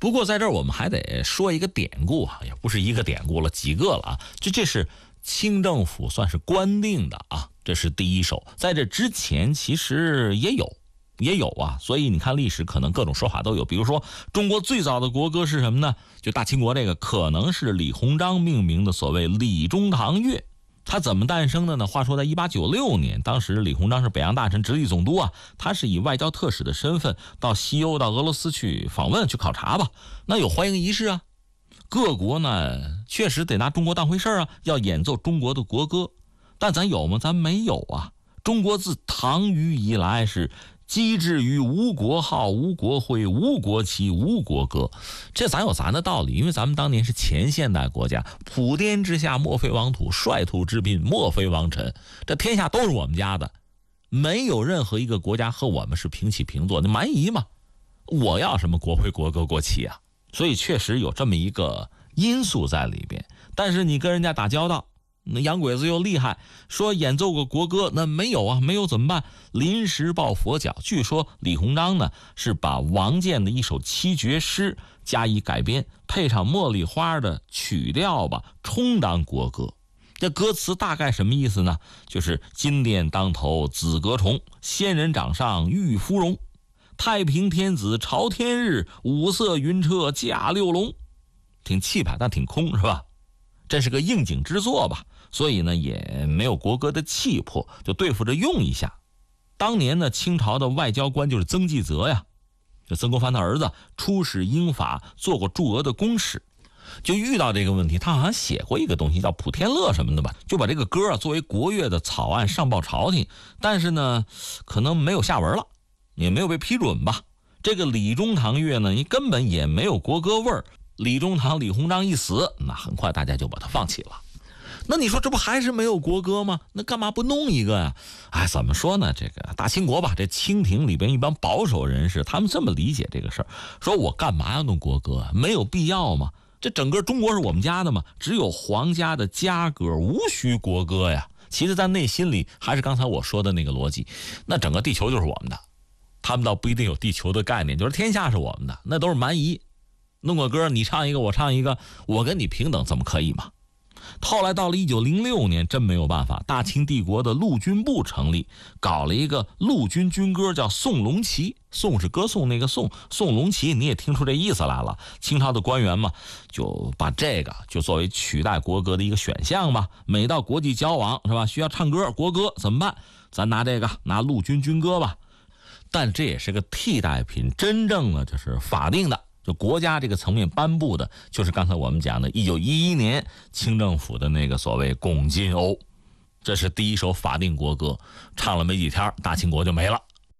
不过在这儿我们还得说一个典故啊，也不是一个典故了，几个了啊。这是清政府算是官定的啊，这是第一手。在这之前其实也有啊，所以你看历史可能各种说法都有。比如说中国最早的国歌是什么呢？就大清国这个可能是李鸿章命名的所谓李中堂乐。它怎么诞生的呢？话说在1896年，当时李鸿章是北洋大臣直隶总督啊，他是以外交特使的身份到西欧到俄罗斯去访问去考察吧，那有欢迎仪式啊，各国呢确实得拿中国当回事啊，要演奏中国的国歌，但咱有吗？咱没有啊。中国自唐虞以来是机制于无国号、无国徽、无国旗、无国歌，这咱有咱的道理，因为咱们当年是前现代国家，普天之下莫非王土，率土之滨莫非王臣，这天下都是我们家的，没有任何一个国家和我们是平起平坐，那蛮夷嘛，我要什么国徽国歌国旗啊？所以确实有这么一个因素在里边。但是你跟人家打交道，那洋鬼子又厉害，说演奏过国歌，那没有啊，没有怎么办？临时抱佛脚。据说李鸿章呢是把王建的一首七绝诗加以改编，配上茉莉花的曲调吧，充当国歌。这歌词大概什么意思呢？就是金殿当头紫阁重，仙人掌上玉芙蓉，太平天子朝天日，五色云车驾六龙。挺气派但挺空是吧？这是个应景之作吧，所以呢也没有国歌的气魄，就对付着用一下。当年呢清朝的外交官就是曾纪泽呀，就曾国藩的儿子，出使英法，做过驻俄的公使，就遇到这个问题，他好像写过一个东西叫普天乐什么的吧，就把这个歌作为国乐的草案上报朝廷，但是呢可能没有下文了，也没有被批准吧。这个李中堂乐呢，你根本也没有国歌味儿。李中堂李鸿章一死，那很快大家就把它放弃了。那你说这不还是没有国歌吗？那干嘛不弄一个呀？哎，怎么说呢？这个大清国吧，这清廷里边一帮保守人士，他们这么理解这个事儿，说我干嘛要弄国歌啊？没有必要嘛。这整个中国是我们家的嘛，只有皇家的家歌，无需国歌呀。其实在内心里还是刚才我说的那个逻辑，那整个地球就是我们的，他们倒不一定有地球的概念，就是天下是我们的，那都是蛮夷。弄个歌你唱一个我唱一个，我跟你平等，怎么可以嘛？后来到了1906年，真没有办法，大清帝国的陆军部成立，搞了一个陆军军歌叫宋龙旗，宋是歌颂那个宋，宋龙旗你也听出这意思来了。清朝的官员嘛，就把这个就作为取代国歌的一个选项吧。每到国际交往是吧，需要唱歌国歌怎么办？咱拿这个拿陆军军歌吧。但这也是个替代品，真正的就是法定的。就国家这个层面颁布的，就是刚才我们讲的1911年清政府的那个所谓拱金瓯，这是第一首法定国歌，唱了没几天，大清国就没了。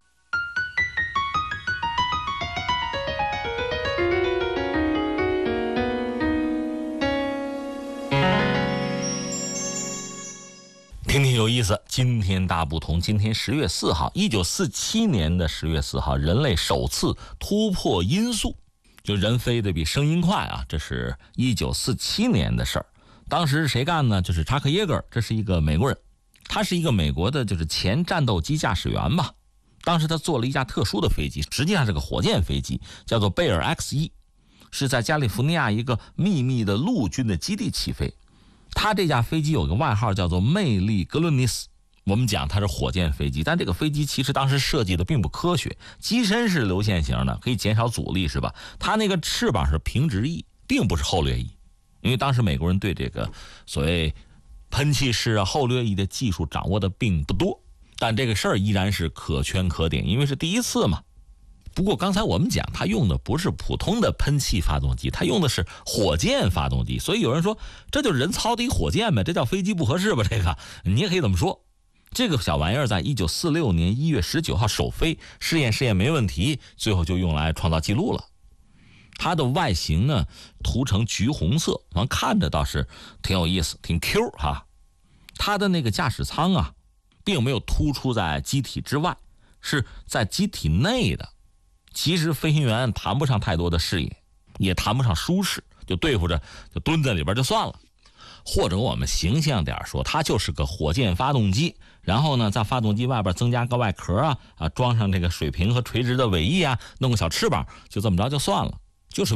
听听有意思，今天大不同。今天10月4号，1947年的10月4号，人类首次突破音速。就人飞得比声音快啊，这是1947年的事儿。当时是谁干呢？就是查克耶格尔，这是一个美国人，他是一个美国的就是前战斗机驾驶员吧。当时他做了一架特殊的飞机，实际上是个火箭飞机，叫做贝尔 X1， 是在加利福尼亚一个秘密的陆军的基地起飞。他这架飞机有个外号叫做魅力格伦尼斯。我们讲它是火箭飞机，但这个飞机其实当时设计的并不科学，机身是流线型的，可以减少阻力是吧？它那个翅膀是平直翼，并不是后掠翼，因为当时美国人对这个所谓喷气式啊后掠翼的技术掌握的并不多，但这个事儿依然是可圈可点，因为是第一次嘛。不过刚才我们讲它用的不是普通的喷气发动机，它用的是火箭发动机，所以有人说这就是人操的一火箭呗，这叫飞机不合适吧？这个你也可以这么说。这个小玩意儿在1946年1月19号首飞，试验没问题，最后就用来创造记录了。它的外形呢涂成橘红色，看着倒是挺有意思，挺 Q 哈。它的那个驾驶舱啊并没有突出在机体之外，是在机体内的。其实飞行员谈不上太多的视野，也谈不上舒适，就对付着就蹲在里边就算了。或者我们形象点说，它就是个火箭发动机，然后呢在发动机外边增加个外壳啊，装上这个水平和垂直的尾翼啊，弄个小翅膀，就这么着就算了。